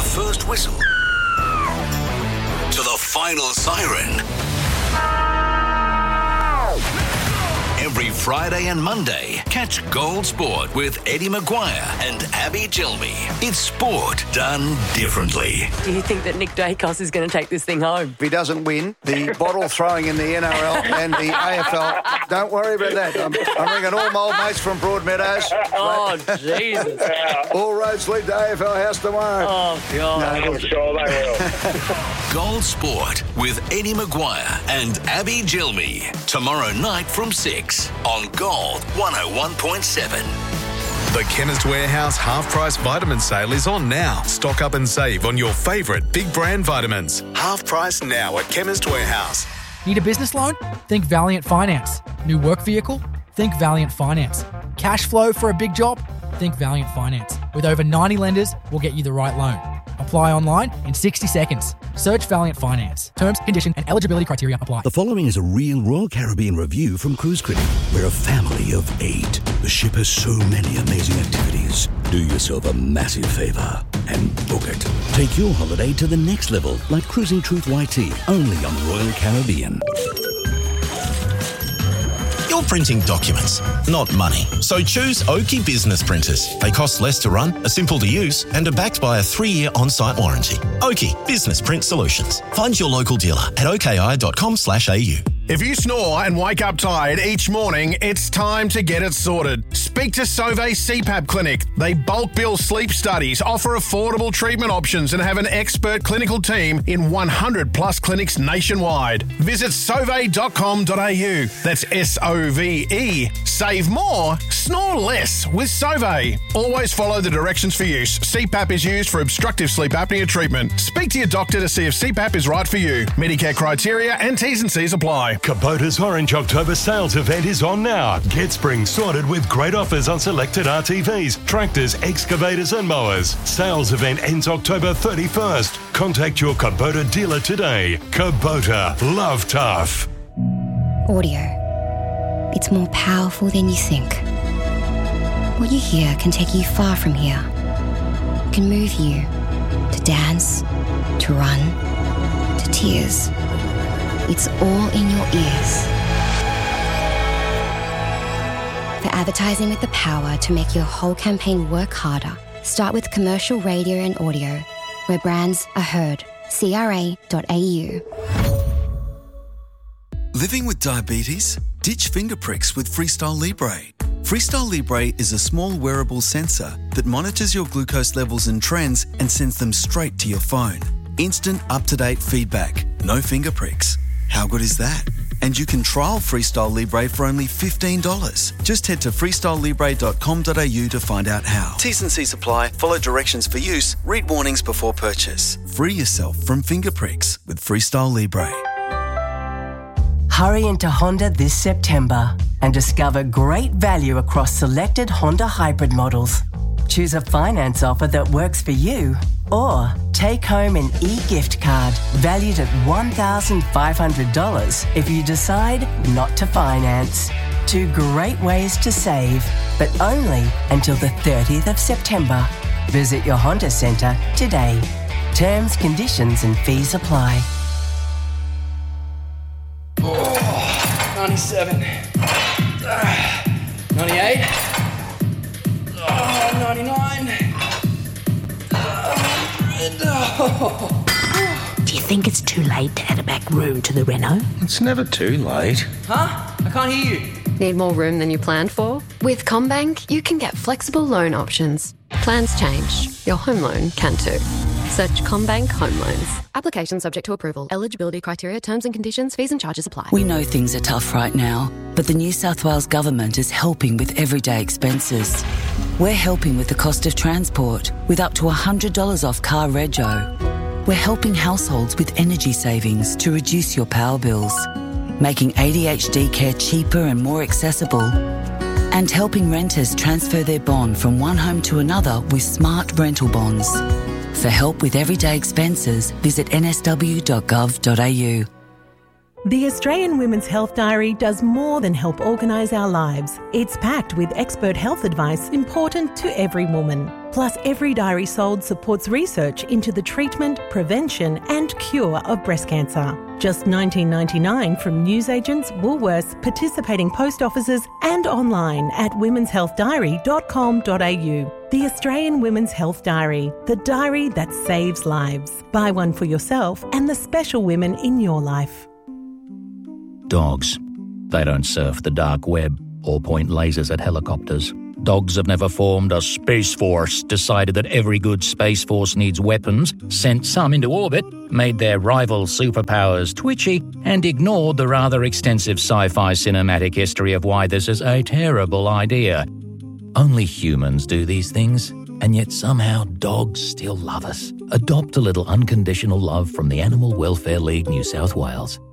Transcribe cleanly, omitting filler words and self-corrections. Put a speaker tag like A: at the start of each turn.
A: first whistle to the final siren. Every Friday and Monday, catch Gold Sport with Eddie Maguire and Abby Gilmy. It's sport done differently.
B: Do you think that Nick Dacos is going to take this thing home?
C: If he doesn't win the bottle throwing in the NRL and the AFL, don't worry about that. I'm ringing all my old mates from Broadmeadows.
B: Oh, Jesus.
C: All roads lead to AFL House tomorrow.
B: Oh, God.
D: I'm sure they will.
A: Gold Sport with Eddie Maguire and Abby Gilmy. Tomorrow night from 6 on Gold 101.7.
E: The Chemist Warehouse half-price vitamin sale is on now. Stock up and save on your favourite big brand vitamins. Half price now at Chemist Warehouse.
F: Need a business loan? Think Valiant Finance. New work vehicle? Think Valiant Finance. Cash flow for a big job? Think Valiant Finance. With over 90 lenders, we'll get you the right loan. Apply online in 60 seconds. Search Valiant Finance. Terms, conditions and eligibility criteria apply.
G: The following is a real Royal Caribbean review from Cruise Critic. We're a family of 8. The ship has so many amazing activities. Do yourself a massive favour and book it. Take your holiday to the next level, like Cruising Truth YT, only on Royal Caribbean.
H: You're printing documents, not money. So choose Oki Business Printers. They cost less to run, are simple to use, and are backed by a 3-year on-site warranty. Oki Business Print Solutions. Find your local dealer at oki.com/au.
I: If you snore and wake up tired each morning, it's time to get it sorted. Speak to Sauvé CPAP Clinic. They bulk bill sleep studies, offer affordable treatment options, and have an expert clinical team in 100 plus clinics nationwide. Visit sauve.com.au. That's SOVE. Save more, snore less with Sauvé. Always follow the directions for use. CPAP is used for obstructive sleep apnea treatment. Speak to your doctor to see if CPAP is right for you. Medicare criteria and T's and C's apply.
J: Kubota's Orange October sales event is on now. Get spring sorted with great offers on selected RTVs, tractors, excavators and mowers. Sales event ends October 31st. Contact your Kubota dealer today. Kubota. Love tough.
K: Audio. It's more powerful than you think. What you hear can take you far from here. It can move you to dance, to run, to tears. It's all in your ears. For advertising with the power to make your whole campaign work harder, start with commercial radio and audio, where brands are heard. CRA.au.
L: Living with diabetes? Ditch finger pricks with Freestyle Libre. Freestyle Libre is a small wearable sensor that monitors your glucose levels and trends and sends them straight to your phone. Instant, up-to-date feedback. No finger pricks. How good is that? And you can trial Freestyle Libre for only $15. Just head to freestylelibre.com.au to find out how. T's and C's apply. Follow directions for use. Read warnings before purchase. Free yourself from finger pricks with Freestyle Libre.
M: Hurry into Honda this September and discover great value across selected Honda hybrid models. Choose a finance offer that works for you, or take home an e-gift card valued at $1,500 if you decide not to finance. 2 great ways to save, but only until the 30th of September. Visit your Honda Centre today. Terms, conditions and fees apply.
N: 97. 98. 99. 100.
O: Do you think it's too late to add a back room to the Renault?
P: It's never too late.
N: Huh? I can't hear you.
Q: Need more room than you planned for? With CommBank, you can get flexible loan options. Plans change. Your home loan can too. Search CommBank Home Loans. Application subject to approval. Eligibility criteria, terms and conditions, fees and charges apply.
R: We know things are tough right now, but the New South Wales Government is helping with everyday expenses. We're helping with the cost of transport, with up to $100 off car rego. We're helping households with energy savings to reduce your power bills, making ADHD care cheaper and more accessible, and helping renters transfer their bond from one home to another with smart rental bonds. For help with everyday expenses, visit nsw.gov.au.
P: The Australian Women's Health Diary does more than help organise our lives. It's packed with expert health advice important to every woman. Plus, every diary sold supports research into the treatment, prevention and cure of breast cancer. Just $19.99 from newsagents, Woolworths, participating post offices and online at womenshealthdiary.com.au. The Australian Women's Health Diary, the diary that saves lives. Buy one for yourself and the special women in your life.
S: Dogs. They don't surf the dark web or point lasers at helicopters. Dogs have never formed a space force, decided that every good space force needs weapons, sent some into orbit, made their rival superpowers twitchy, and ignored the rather extensive sci-fi cinematic history of why this is a terrible idea. Only humans do these things, and yet somehow dogs still love us. Adopt a little unconditional love from the Animal Welfare League New South Wales.